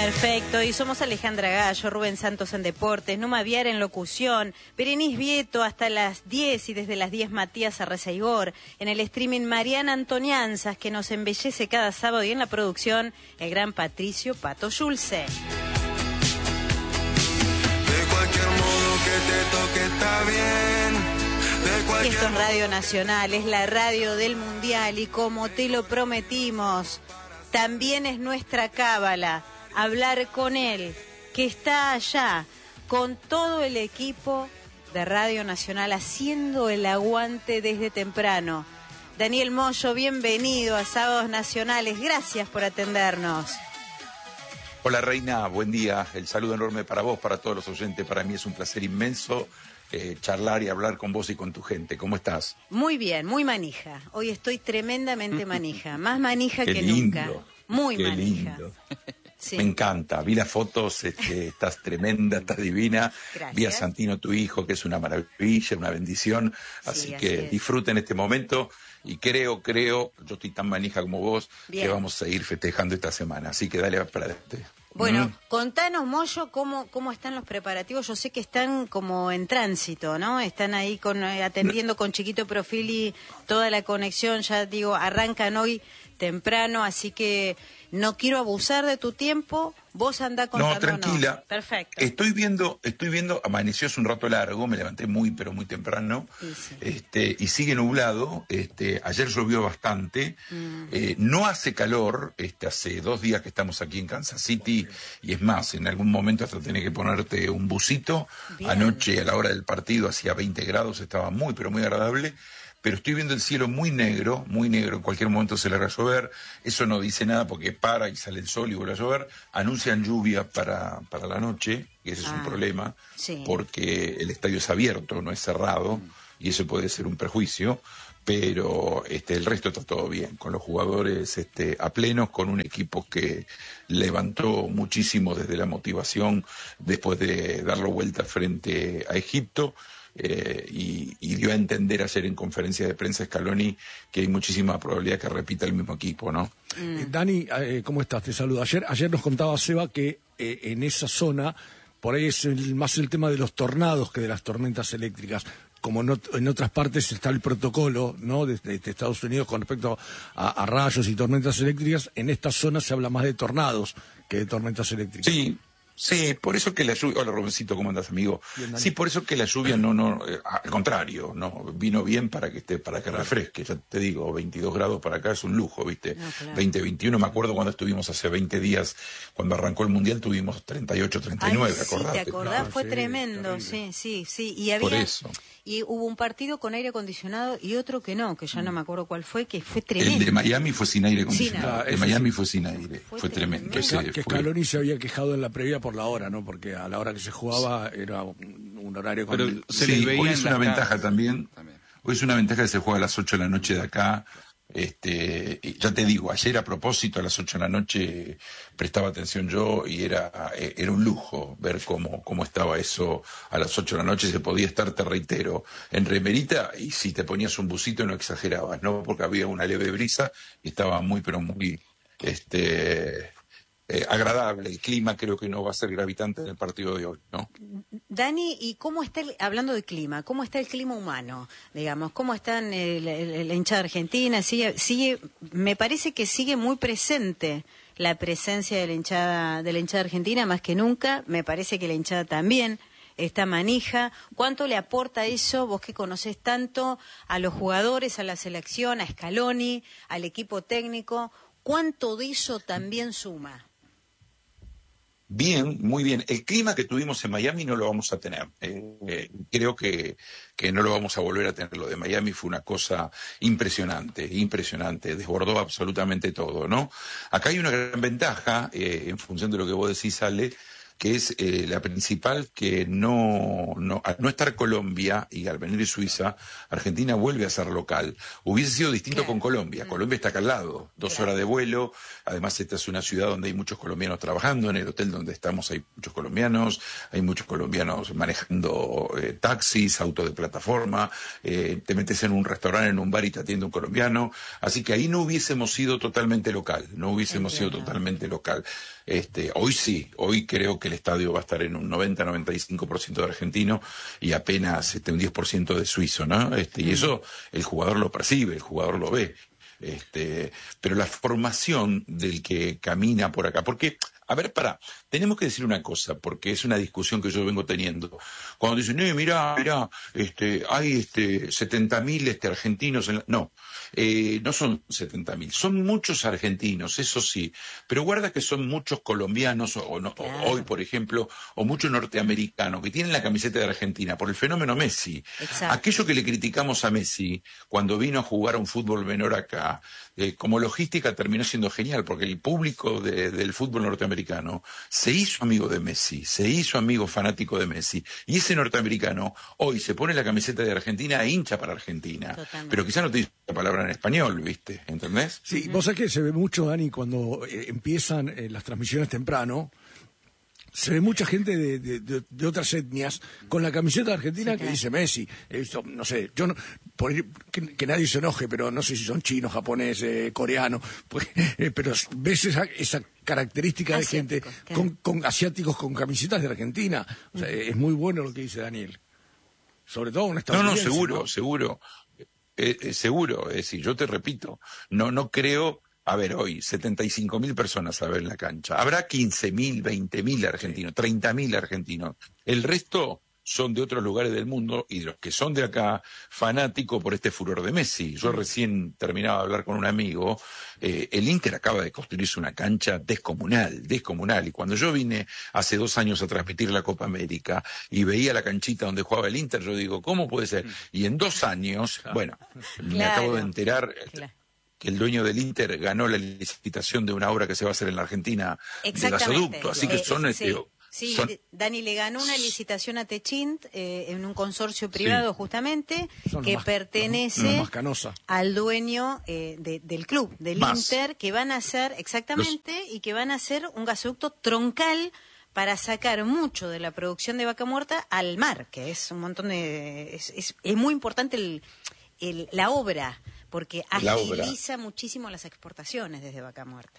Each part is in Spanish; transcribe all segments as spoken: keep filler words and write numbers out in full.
Perfecto, y somos Alejandra Gallo, Rubén Santos en Deportes, Numa Viar en Locución, Berenice Vieto hasta las diez y desde las diez Matías Arrezaigor, en el streaming Mariana Antonianzas que nos embellece cada sábado y en la producción el gran Patricio Pato Schulze. De cualquier modo que te toque está bien. Y esto es Radio Nacional, es la radio del Mundial y como te lo prometimos, también es nuestra cábala hablar con él, que está allá, con todo el equipo de Radio Nacional, haciendo el aguante desde temprano. Daniel Moyo, bienvenido a Sábados Nacionales, gracias por atendernos. Hola Reina, buen día, el saludo enorme para vos, para todos los oyentes, para mí es un placer inmenso eh, charlar y hablar con vos y con tu gente. ¿Cómo estás? Muy bien, muy manija, hoy estoy tremendamente manija, más manija Qué que lindo, nunca, muy qué manija. Lindo. Sí. Me encanta, vi las fotos, este, estás tremenda, estás divina. Gracias. Vi a Santino, tu hijo, que es una maravilla, una bendición. Así Sí, que así es. disfruten este momento y creo, creo, yo estoy tan manija como vos, Bien. que vamos a seguir festejando esta semana. Así que dale para adelante. Bueno, Mm. contanos, Moyo, cómo, cómo están los preparativos. Yo sé que están como en tránsito, ¿no? Están ahí con eh, atendiendo con Chiquito Profili toda la conexión. Ya digo, arrancan hoy temprano, así que no quiero abusar de tu tiempo. Vos andá contándonos. No, tranquila. Perfecto. Estoy viendo, estoy viendo, amaneció hace un rato largo, me levanté muy, pero muy temprano, Sí, sí. este, y sigue nublado. Este, ayer llovió bastante, Mm. eh, no hace calor, este, hace dos días que estamos aquí en Kansas City, y es más, en algún momento hasta tenés que ponerte un busito. Bien. Anoche a la hora del partido hacía veinte grados, estaba muy, pero muy agradable. Pero estoy viendo el cielo muy negro, muy negro, en cualquier momento se larga a llover, eso no dice nada porque para y sale el sol y vuelve a llover, anuncian lluvia para, para la noche, y ese es Ah, un problema, sí. porque el estadio es abierto, no es cerrado, y eso puede ser un perjuicio, pero este, el resto está todo bien, con los jugadores este, a plenos, con un equipo que levantó muchísimo desde la motivación después de darlo vuelta frente a Egipto. Eh, y, y dio a entender ayer en conferencia de prensa Scaloni que hay muchísima probabilidad que repita el mismo equipo, ¿no? Mm. Eh, Dani, eh, ¿cómo estás? Te saludo. Ayer, ayer nos contaba Seba que eh, en esa zona, por ahí es el, más el tema de los tornados que de las tormentas eléctricas. Como no, en otras partes está el protocolo, ¿no? de, de, de Estados Unidos con respecto a, a rayos y tormentas eléctricas, en esta zona se habla más de tornados que de tormentas eléctricas. Sí. Sí, por eso que la lluvia... Hola, Robencito, ¿cómo andás, amigo? Bien, Dani. Sí, por eso que la lluvia no... no eh, al contrario, no vino bien para que esté para que refresque. Ya te digo, veintidós grados para acá es un lujo, ¿viste? No, claro. veinte, veintiuno, me acuerdo cuando estuvimos hace veinte días, cuando arrancó el Mundial, tuvimos treinta y ocho, treinta y nueve, Ay, sí, acordate. ¿te acordás? Claro, Fue sí, tremendo, terrible. sí, sí, sí. Y había, Por eso. y hubo un partido con aire acondicionado y otro que no, que ya no me acuerdo cuál fue, que fue El tremendo. de Miami fue sin aire Sin acondicionado. aire. El de Ah, ese Miami sí. fue sin aire. Fue Fue, tremendo. tremendo. Que, Ese que fue- Scaloni se había quejado en la previa por la hora, ¿no? Porque a la hora que se jugaba era un, un horario con... Pero se Sí, les veía hoy en es las una ventaja caras. también. También. Hoy es una ventaja que se juega a las ocho de la noche de acá. Este, y ya te digo, ayer a propósito a las ocho de la noche prestaba atención yo y era, eh, era un lujo ver cómo, cómo estaba eso a las ocho de la noche. Se podía estar, te reitero, en remerita y si te ponías un busito no exagerabas, ¿no? Porque había una leve brisa y estaba muy, pero muy, este, eh, agradable. El clima creo que no va a ser gravitante en el partido de hoy, ¿no? Dani, ¿y cómo está, el, hablando de clima, cómo está el clima humano? Digamos, ¿cómo están el, el, la hinchada argentina? Sigue, sigue, me parece que sigue muy presente la presencia de la hinchada, de la hinchada argentina más que nunca. Me parece que la hinchada también está manija. ¿Cuánto le aporta eso, vos que conocés tanto, a los jugadores, a la selección, a Scaloni, al equipo técnico? ¿Cuánto de eso también suma? Bien, muy bien. El clima que tuvimos en Miami no lo vamos a tener. Eh, eh, creo que, que no lo vamos a volver a tener. Lo de Miami fue una cosa impresionante, impresionante. Desbordó absolutamente todo, ¿no? Acá hay una gran ventaja, eh, en función de lo que vos decís, Ale, que es eh, la principal, que no, no, al no estar Colombia y al venir de Suiza, Argentina vuelve a ser local. Hubiese sido distinto Claro. con Colombia. Mm. Colombia está acá al lado, dos Claro. horas de vuelo. Además, esta es una ciudad donde hay muchos colombianos trabajando. En el hotel donde estamos hay muchos colombianos, hay muchos colombianos manejando eh, taxis, autos de plataforma. Eh, te metes en un restaurante, en un bar y te atiende un colombiano. Así que ahí no hubiésemos sido totalmente local, no hubiésemos Entiendo. sido totalmente local. Este, hoy sí, hoy creo que el estadio va a estar en un noventa a noventa y cinco por ciento de argentino y apenas este, un diez por ciento de suizo, ¿no? Este, y eso el jugador lo percibe, el jugador lo ve. Este, pero la formación del que camina por acá, porque, a ver, pará, tenemos que decir una cosa, porque es una discusión que yo vengo teniendo. Cuando dicen, eh, mirá, mirá, este, hay este, setenta mil este, argentinos en la... No, eh, no son setenta mil, son muchos argentinos, eso sí, pero guarda que son muchos colombianos, o, no, Claro. o hoy, por ejemplo, o muchos norteamericanos que tienen la camiseta de Argentina por el fenómeno Messi. Exacto. Aquello que le criticamos a Messi cuando vino a jugar a un fútbol menor acá, eh, como logística terminó siendo genial, porque el público de, del fútbol norteamericano se hizo amigo de Messi, se hizo amigo fanático de Messi, y ese norteamericano hoy se pone la camiseta de Argentina e hincha para Argentina, Totalmente. pero quizá no te dice la palabra en español, ¿viste? ¿Entendés? Sí, vos sabés que se ve mucho, Dani, cuando eh, empiezan eh, las transmisiones temprano, se ve mucha gente de, de, de, de otras etnias con la camiseta de Argentina Sí, que claro. dice Messi. He visto, no sé, yo no, por ir- que, que nadie se enoje, pero no sé si son chinos, japoneses, coreanos, pues, eh, pero ves esa, esa característica de gente Asiáticos, claro. con, con asiáticos con camisetas de Argentina. O sea, es muy bueno lo que dice Daniel. Sobre todo un No, estadounidense. no, seguro, ¿no? seguro, eh, eh, seguro, es decir, yo te repito, no, no creo, a ver, hoy, setenta y cinco mil personas a ver en la cancha, habrá quince mil, veinte mil argentinos, treinta mil argentinos, el resto son de otros lugares del mundo y de los que son de acá, fanáticos por este furor de Messi. Yo recién terminaba de hablar con un amigo, eh, el Inter acaba de construirse una cancha descomunal, descomunal, y cuando yo vine hace dos años a transmitir la Copa América y veía la canchita donde jugaba el Inter, yo digo, ¿cómo puede ser? Y en dos años, bueno, me Claro. acabo de enterar Claro. que el dueño del Inter ganó la licitación de una obra que se va a hacer en la Argentina de Exactamente. gasoducto, así que Eh, son... sí, este, sí, son- de- Dani le ganó una licitación a Techint eh, en un consorcio privado Sí. justamente Son los que más- pertenece los más Canosa. al dueño eh, de- del club, del Más. Inter, que van a hacer, exactamente, y que van a hacer un gasoducto troncal para sacar mucho de la producción de vaca muerta al mar, que es un montón de... Es, es, es muy importante el, el- la obra, porque La obra. agiliza muchísimo las exportaciones desde vaca muerta.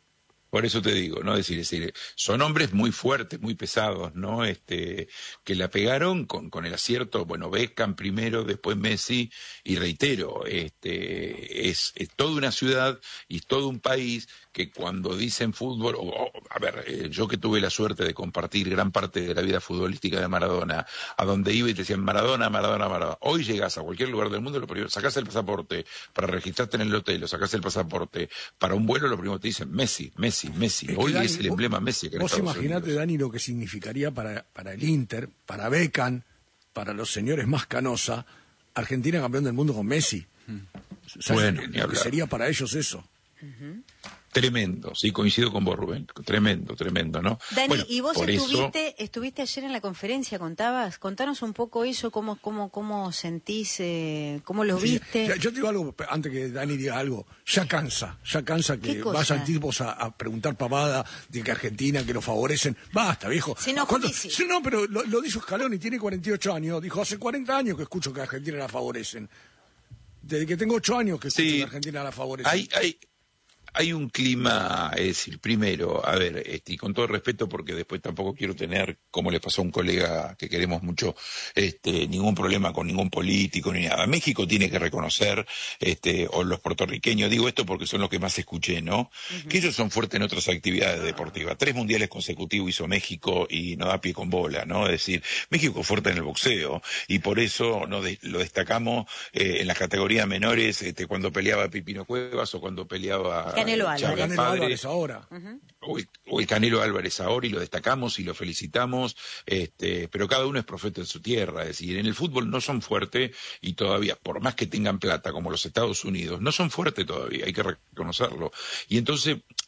Por eso te digo, ¿no? Es decir, es decir, son hombres muy fuertes, muy pesados, ¿no? Este, que la pegaron con, con el acierto, bueno, Beckham primero, después Messi, y reitero, este, es, es toda una ciudad y todo un país que cuando dicen fútbol, o, o, a ver, eh, yo que tuve la suerte de compartir gran parte de la vida futbolística de Maradona, a donde iba y te decían Maradona, Maradona, Maradona. Hoy llegas a cualquier lugar del mundo, lo primero, sacás el pasaporte para registrarte en el hotel, o sacás el pasaporte para un vuelo, lo primero te dicen Messi, Messi, Messi. Es que, Hoy Dani, es el vos- emblema Messi. Que en Vos Estados imaginate, Unidos. Dani, lo que significaría para, para el Inter, para Beckham, para los señores más Canosa, Argentina campeón del mundo con Messi. O sea, Bueno, lo ni que hablar. sería para ellos eso. Tremendo, sí, coincido con vos, Rubén. Tremendo, tremendo, ¿no? Dani, Bueno, y vos por estuviste, eso, estuviste ayer en la conferencia, contabas, contanos un poco eso, cómo, cómo, cómo sentís, eh, cómo lo Sí, viste. ya- yo te digo algo, antes que Dani diga algo, ya cansa, ya cansa que ¿Qué cosa? vayan tipos a, a preguntar pavada de que Argentina, que lo favorecen. Basta, viejo. Se enojó ¿Cuánto- Messi. Sí, no, pero lo, lo dijo Scaloni, tiene cuarenta y ocho años, dijo, hace cuarenta años que escucho que a Argentina la favorecen. Desde que tengo ocho años que escucho Sí, que a Argentina la favorecen. hay, hay, hay un clima, es decir, primero, a ver, este, y con todo respeto, porque después tampoco quiero tener, como le pasó a un colega que queremos mucho, este, ningún problema con ningún político ni nada. México tiene que reconocer, este, o los puertorriqueños, digo esto porque son los que más escuché, ¿no? Que ellos son fuertes en otras actividades deportivas. Tres mundiales consecutivos hizo México y no da pie con bola, ¿no? Es decir, México es fuerte en el boxeo y por eso no de- lo destacamos eh, en las categorías menores, este, cuando peleaba Pipino Cuevas o cuando peleaba Canelo eh, Álvarez. Chávez Canelo Padre, Álvarez ahora. o el, o el Canelo Álvarez ahora, y lo destacamos y lo felicitamos, este, pero cada uno es profeta en su tierra. Es decir, en el fútbol no son fuertes y todavía, por más que tengan plata como los Estados Unidos, no son fuertes todavía, hay que reconocerlo. Y entonces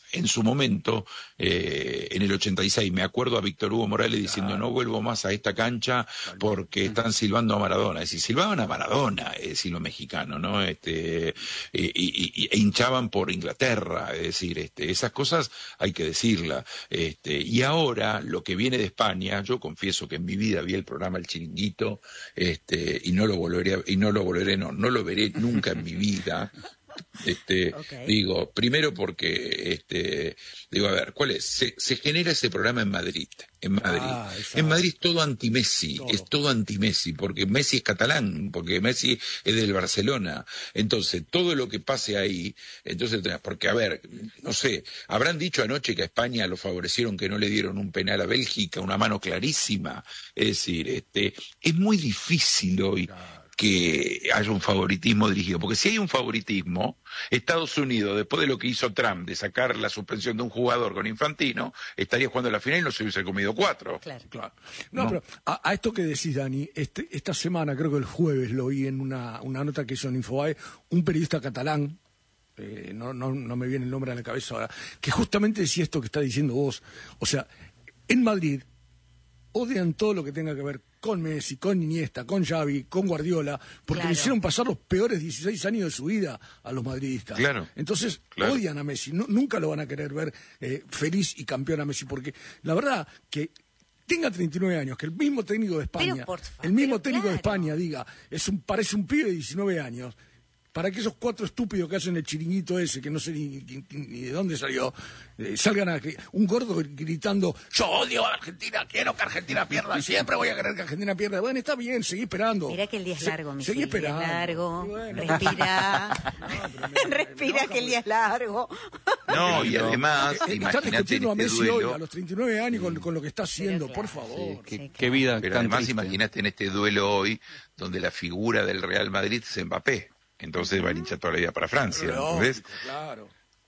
en su momento, eh, en el ochenta y seis, me acuerdo a Víctor Hugo Morales diciendo no vuelvo más a esta cancha porque están silbando a Maradona. Es decir, silbaban a Maradona, es decir, los mexicanos, ¿no? Este, y, y, y, e hinchaban por Inglaterra, es decir, este, esas cosas hay que decirlas. Este, y ahora, lo que viene de España, yo confieso que en mi vida vi el programa El Chiringuito, este, y no lo volveré, a, y no lo volveré, no, no lo veré nunca en mi vida. Este, okay. Digo, primero porque, este, digo, a ver, ¿cuál es? Se, se genera ese programa en Madrid, en Madrid. Ah, en Madrid es todo anti-Messi, todo. es todo anti-Messi, porque Messi es catalán, porque Messi es del Barcelona. Entonces, todo lo que pase ahí, entonces, porque, a ver, no sé, habrán dicho anoche que a España lo favorecieron, que no le dieron un penal a Bélgica, una mano clarísima. Es decir, este, es muy difícil hoy. Claro. Que haya un favoritismo dirigido, porque si hay un favoritismo, Estados Unidos, después de lo que hizo Trump, de sacar la suspensión de un jugador con Infantino, estaría jugando la final y no se hubiese comido cuatro. Claro, claro. No, ¿no? Pero a, a esto que decís, Dani, este, esta semana, creo que el jueves, lo vi en una, una nota que hizo en Infobae, un periodista catalán, eh, no, no, no me viene el nombre a la cabeza ahora, que justamente decía esto que está diciendo vos. O sea, en Madrid odian todo lo que tenga que ver con Messi, con Iniesta, con Xavi, con Guardiola, porque claro. le hicieron pasar los peores dieciséis años de su vida a los madridistas. Claro. Entonces, claro. odian a Messi. No, nunca lo van a querer ver eh, feliz y campeón a Messi, porque la verdad que tenga treinta y nueve años, que el mismo técnico de España, favor, el mismo técnico claro. de España diga, es un, parece un pibe de diecinueve años, para que esos cuatro estúpidos que hacen el chiringuito ese, que no sé ni, ni, ni de dónde salió, eh, salgan a un gordo gritando, yo odio a Argentina, quiero que Argentina pierda, siempre voy a querer que Argentina pierda. Bueno, está bien, seguí esperando. Mirá que el día es largo, mi Seguí esperando. El día es largo, bueno. respira, no, respira que el día es largo. No, y además, eh, están discutiendo a Messi duelo, hoy, a los treinta y nueve años, con, con lo que está haciendo, claro, por favor. Sí, qué, sí, claro. qué vida. Pero además, imagínate en este duelo hoy, donde la figura del Real Madrid es Mbappé. Entonces va a hinchar toda la vida para Francia, ¿ves? Claro.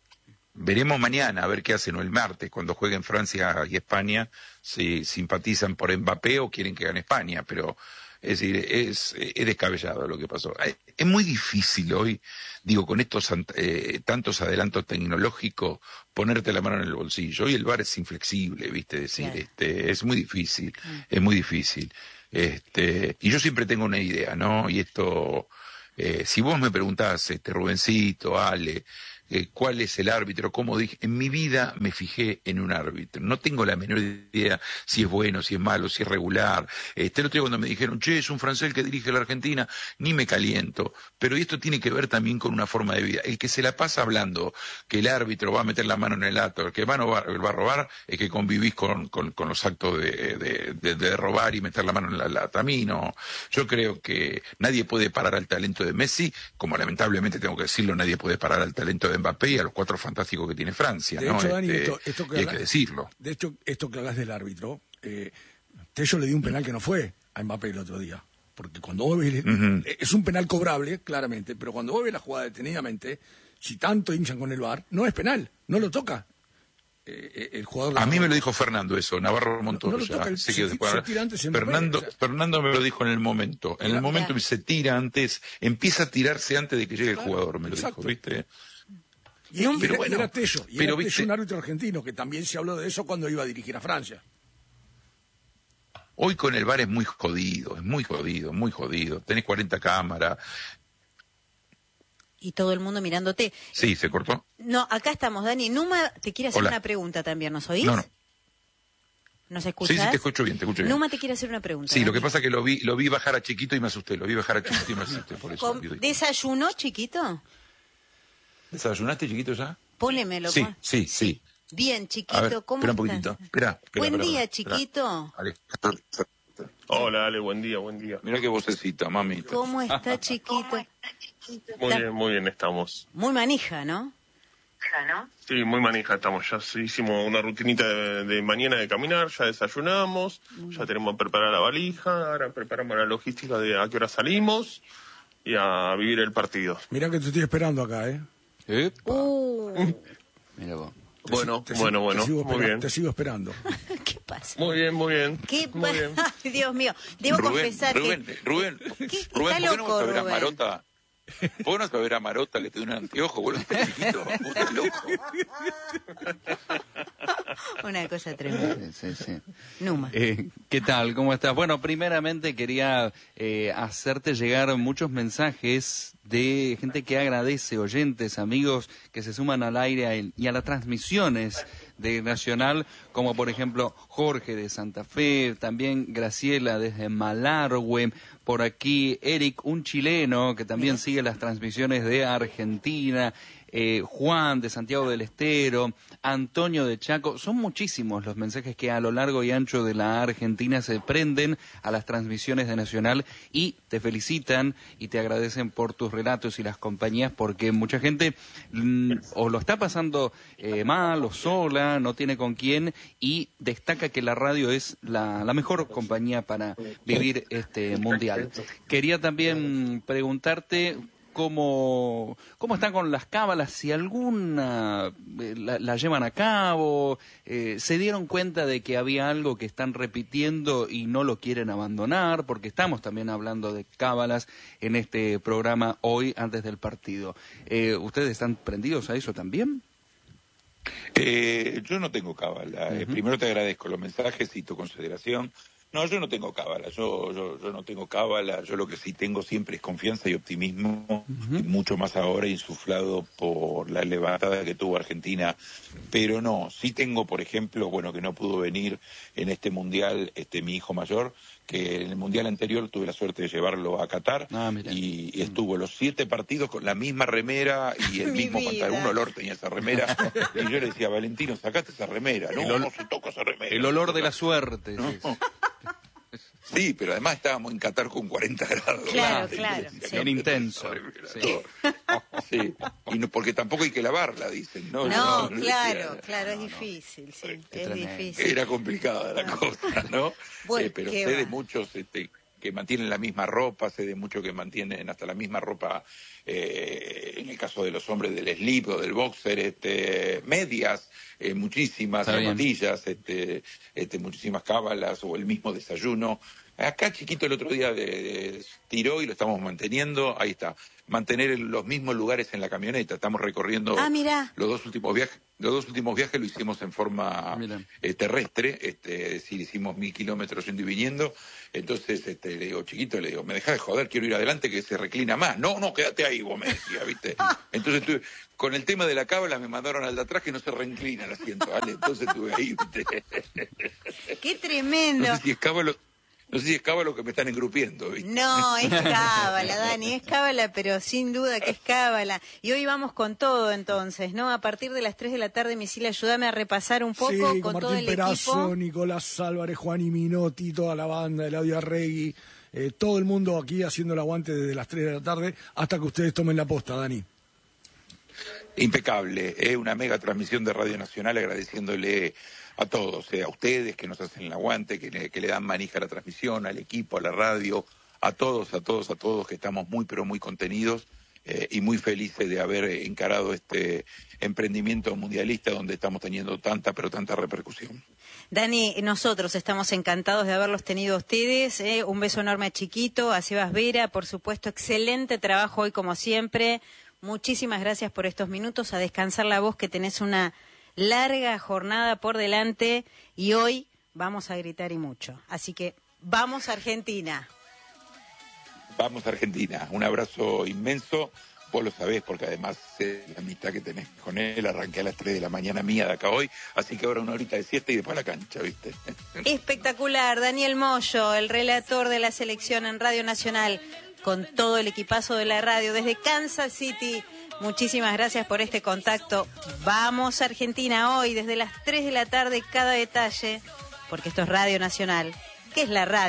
Veremos mañana a ver qué hacen, o el martes, cuando jueguen Francia y España, si simpatizan por Mbappé o quieren que gane España, pero es decir, es, es descabellado lo que pasó. Es muy difícil hoy, digo, con estos eh, tantos adelantos tecnológicos, ponerte la mano en el bolsillo. Hoy el V A R es inflexible, ¿viste? Es decir, claro. este, es muy difícil, es muy difícil. Este, y yo siempre tengo una idea, ¿no? Y esto... Eh, si vos me preguntás, este, Rubencito, Ale, eh, cuál es el árbitro, cómo dije, en mi vida me fijé en un árbitro. No tengo la menor idea si es bueno, si es malo, si es regular. Este, el otro día cuando me dijeron, che, es un francés el que dirige la Argentina, ni me caliento. Pero esto tiene que ver también con una forma de vida. El que se la pasa hablando que el árbitro va a meter la mano en el acto, el que va a, va a robar, es que convivís con, con, con los actos de, de, de, de robar y meter la mano en la lata. A mí no. Yo creo que nadie puede parar al talento de Messi, como lamentablemente tengo que decirlo, nadie puede parar al talento de Mbappé y a los cuatro fantásticos que tiene Francia, de ¿no? Hecho, Dani, este, esto, esto que y hay habla, que decirlo. De hecho, esto que hablas del árbitro, eh, Tello le dio un penal que no fue a Mbappé el otro día. Porque cuando vos ves, uh-huh. es un penal cobrable, claramente, pero cuando vos ves la jugada detenidamente, si tanto hinchan con el V A R, no es penal, no lo toca. Eh, el jugador a mí me lo dijo Fernando eso, Navarro Montoro. No, no ya, el, se, se, se tira antes Fernando, Mbappé, o sea. Fernando me lo dijo en el momento. En el momento que se tira antes, empieza a tirarse antes de que llegue claro, el jugador, me exacto. lo dijo, ¿viste? Y, y, pero, y bueno, era Tello, y pero, era Tello, un árbitro argentino, que también se habló de eso cuando iba a dirigir a Francia. Hoy con el V A R es muy jodido, es muy jodido, muy jodido. Tenés cuarenta cámaras. Y todo el mundo mirándote. Sí, ¿se cortó? No, acá estamos, Dani. Numa te quiere hacer Hola. una pregunta también, ¿nos oís? No, no. ¿Nos escuchás? Sí, sí, te escucho bien, te escucho bien. Numa te quiere hacer una pregunta. Sí, Dani. Lo que pasa es que lo vi, lo vi bajar a Chiquito y me asusté, lo vi bajar a Chiquito y me asusté, por eso. ¿Con ¿Desayunó, Chiquito? ¿Desayunaste, Chiquito, ya? Pónemelo. Sí, sí, sí. Bien, Chiquito, a ver, ¿cómo espera estás? un poquitito, espera. espera Buen espera, día, espera, Chiquito. Espera. Hola, Ale, buen día, buen día. Mira qué vocecita, mami. ¿Cómo está, Chiquito? Muy bien, muy bien estamos. Muy manija, ¿no? ¿no? Sí, muy manija estamos. Ya hicimos una rutinita de, de mañana de caminar, ya desayunamos, mm. ya tenemos preparada la valija, ahora preparamos la logística de a qué hora salimos y a vivir el partido. Mirá que te estoy esperando acá, ¿eh? Epa. Uh. Mira vos. Te, bueno, te, bueno, te bueno, sigo muy espera, bien. Te sigo esperando. ¿Qué pasa? Muy bien, muy bien. ¿Qué muy bien. Ay, Dios mío, debo Rubén, confesar Rubén, que... Rubén, ¿Qué? Rubén, Está ¿por qué no loco, vas a ver a Rubén. Marota? Vos no sabés a Marota, le te dio un anteojo, vos lo estás chiquito, vos estás loco. Una cosa tremenda. Sí, sí, sí. Numa. Eh, ¿Qué tal? ¿Cómo estás? Bueno, primeramente quería eh, hacerte llegar muchos mensajes de gente que agradece, oyentes, amigos que se suman al aire y a las transmisiones de Nacional, como por ejemplo Jorge de Santa Fe, también Graciela desde Malargüe, por aquí Eric, un chileno que también sigue las transmisiones de Argentina, eh, Juan de Santiago del Estero, Antonio de Chaco. Son muchísimos los mensajes que a lo largo y ancho de la Argentina se prenden a las transmisiones de Nacional y te felicitan y te agradecen por tus relatos y las compañías, porque mucha gente mm, o lo está pasando eh, mal o sola, no tiene con quién, y destaca que la radio es la, la mejor compañía para vivir este mundial. Quería también preguntarte cómo, cómo están con las cábalas, si alguna eh, la, la llevan a cabo, eh, se dieron cuenta de que había algo que están repitiendo y no lo quieren abandonar, porque estamos también hablando de cábalas en este programa hoy antes del partido. Eh, ¿Ustedes están prendidos a eso también? Eh, yo no tengo cábala. Uh-huh. Eh, primero te agradezco los mensajes y tu consideración. No, yo no tengo cábala, yo, yo, yo no tengo cábala, yo lo que sí tengo siempre es confianza y optimismo, uh-huh. y mucho más ahora insuflado por la levantada que tuvo Argentina, pero no, sí tengo, por ejemplo, bueno, que no pudo venir en este mundial este mi hijo mayor, que en el mundial anterior tuve la suerte de llevarlo a Qatar, ah, y, y estuvo los siete partidos con la misma remera y el mismo pantalón, un olor tenía esa remera, y yo le decía, Valentino, sacate esa remera, no, ol- no se toca esa remera. El olor de la suerte. No. Sí, pero además estábamos en Qatar con cuarenta grados. Claro, claro. Sí. Bien intenso. Sí. Sí. Y no, porque tampoco hay que lavarla, dicen. No, no, no claro, decía, claro, no, es difícil, no, sí, es tremendo. difícil. Era complicada la cosa, ¿no? Bueno, eh, pero ¿qué sé va? de muchos este, que mantienen la misma ropa, sé de muchos que mantienen hasta la misma ropa, eh, en el caso de los hombres del slip o del boxer, este, medias, eh, muchísimas zapatillas, este, este, muchísimas cábalas o el mismo desayuno. Acá Chiquito el otro día de, de, tiró y lo estamos manteniendo, ahí está, mantener los mismos lugares en la camioneta, estamos recorriendo ah, mirá. los dos últimos viajes, los dos últimos viajes lo hicimos en forma eh, terrestre, este, es decir, hicimos mil kilómetros yendo y viniendo, entonces este, le digo, Chiquito, le digo, me dejás de joder, quiero ir adelante que se reclina más, no, no, quédate ahí, vos me decías, ¿viste? Entonces tuve, con el tema de la cábala me mandaron al de atrás que no se reinclina el asiento, ¿vale? Entonces estuve ahí, ¿viste? ¡Qué tremendo! No sé si es cábala. No sé si es cábala que me están engrupiendo, ¿viste? No, es cábala, Dani, es cábala, pero sin duda que es cábala. Y hoy vamos con todo, entonces, ¿no? A partir de las tres de la tarde, Misil, ayúdame a repasar un poco sí, con, con todo el Perazo, equipo. Nicolás Álvarez, Juan y Minotti, toda la banda, Eladio Arregui, eh, todo el mundo aquí haciendo el aguante desde las tres de la tarde hasta que ustedes tomen la posta, Dani. Impecable, es ¿eh? Una mega transmisión de Radio Nacional, agradeciéndole a todos, eh, a ustedes que nos hacen el aguante, que le, que le dan manija a la transmisión, al equipo, a la radio, a todos, a todos, a todos, que estamos muy, pero muy contenidos eh, y muy felices de haber encarado este emprendimiento mundialista donde estamos teniendo tanta, pero tanta repercusión. Dani, nosotros estamos encantados de haberlos tenido ustedes, eh, un beso enorme a Chiquito, a Sebas Vera, por supuesto, excelente trabajo hoy como siempre. Muchísimas gracias por estos minutos, a descansar la voz, que tenés una larga jornada por delante y hoy vamos a gritar y mucho. Así que vamos a Argentina. Vamos a Argentina, un abrazo inmenso, vos lo sabés porque además sé la amistad que tenés con él, arranqué a las tres de la mañana mía de acá hoy, así que ahora una horita de siesta y después a la cancha, ¿viste? Espectacular, Daniel Moyo, el relator de la selección en Radio Nacional, con todo el equipazo de la radio desde Kansas City. Muchísimas gracias por este contacto. Vamos a Argentina hoy desde las tres de la tarde, cada detalle, porque esto es Radio Nacional, que es la radio.